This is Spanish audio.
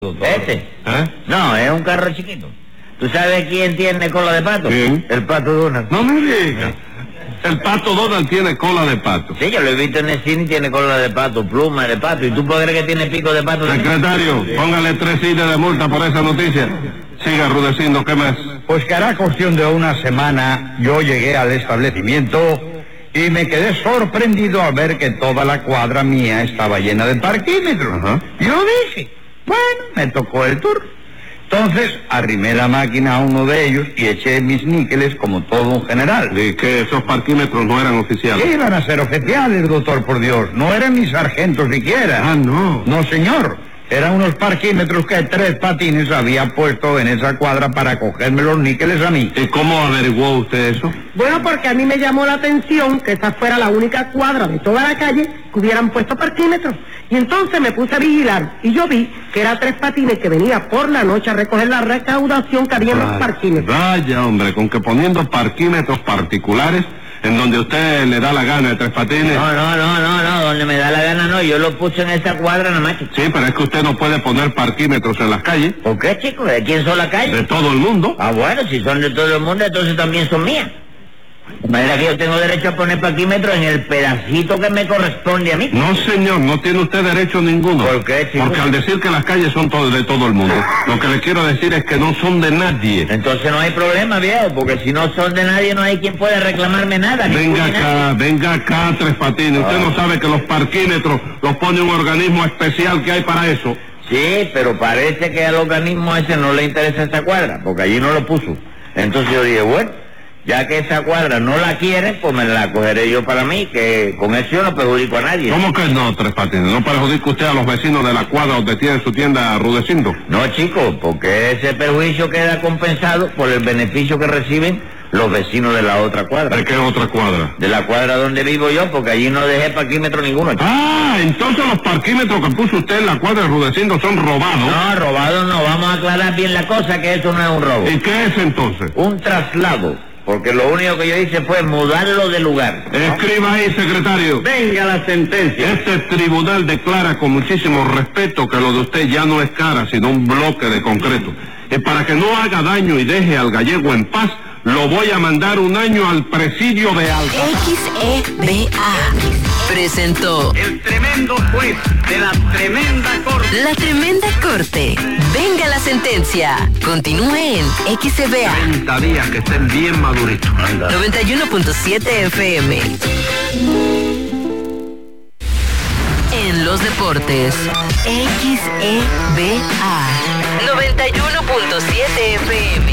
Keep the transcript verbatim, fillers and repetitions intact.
¿Este? ¿Eh? No, es un carro chiquito. ¿Tú sabes quién tiene cola de pato? ¿Quién? El pato Donald. No me digas. El pato Donald tiene cola de pato. Sí, yo lo he visto en el cine y tiene cola de pato, pluma de pato. ¿Y tú puedes creer que tiene pico de pato? Secretario, póngale tres cines de multa por esa noticia. Siga Rudecindo, ¿qué más? Pues que hará cuestión de una semana yo llegué al establecimiento y me quedé sorprendido al ver que toda la cuadra mía estaba llena de parquímetros. Ajá. Yo dije, bueno, me tocó el turno. Entonces arrimé la máquina a uno de ellos y eché mis níqueles como todo un general. Y que esos parquímetros no eran oficiales. ¿Qué iban a ser oficiales, doctor, por Dios? No eran mis sargentos siquiera. Ah, no. No, señor. Eran unos parquímetros que tres patines había puesto en esa cuadra para cogerme los níqueles a mí. ¿Y cómo averiguó usted eso? Bueno, porque a mí me llamó la atención que esa fuera la única cuadra de toda la calle que hubieran puesto parquímetros. Y entonces me puse a vigilar y yo vi que era tres patines que venía por la noche a recoger la recaudación que había en los parquímetros. Vaya, hombre, con que poniendo parquímetros particulares en donde usted le da la gana de tres patines. No, no, no, no, no, donde me da la gana no, yo lo puse en esa cuadra nada más. Sí, pero es que usted no puede poner parquímetros en las calles. ¿Por qué, chico? ¿De quién son las De calles? todo el mundo. Ah, bueno, si son de todo el mundo, entonces también son mías. De manera que yo tengo derecho a poner parquímetros en el pedacito que me corresponde a mí. No, señor, no tiene usted derecho ninguno. ¿Por qué, chico? Porque al decir que las calles son todo- de todo el mundo, lo que le quiero decir es que no son de nadie. Entonces no hay problema, viejo, porque si no son de nadie no hay quien pueda reclamarme nada. ni Venga tú ni nadie. acá, venga acá, Tres Patines. Usted no sabe que los parquímetros los pone un organismo especial que hay para eso. Sí, pero parece que al organismo ese no le interesa esta cuadra, porque allí no lo puso. Entonces yo dije, bueno, ya que esa cuadra no la quiere, pues me la cogeré yo para mí, que con eso yo no perjudico a nadie. ¿Cómo que no, Tres Patines? ¿No perjudica usted a los vecinos de la cuadra donde tiene su tienda Rudecindo? No, chico, porque ese perjuicio queda compensado por el beneficio que reciben los vecinos de la otra cuadra. ¿De qué otra cuadra? De la cuadra donde vivo yo, porque allí no dejé parquímetro ninguno. chico. Ah, entonces los parquímetros que puso usted en la cuadra de Rudecindo son robados. No, robado no, vamos a aclarar bien la cosa, que eso no es un robo. ¿Y qué es entonces? Un traslado, porque lo único que yo hice fue mudarlo de lugar. Escriba ahí, secretario. Venga la sentencia. Este tribunal declara con muchísimo respeto que lo de usted ya no es cara, sino un bloque de concreto. Y para que no haga daño y deje al gallego en paz, lo voy a mandar un año al presidio de Alta. X E B A presentó El tremendo juez de la tremenda corte. La Tremenda Corte. Venga la sentencia. Continúe en X E B A treinta días que estén bien maduritos. noventa y uno punto siete F M. En los deportes, X E B A noventa y uno punto siete F M.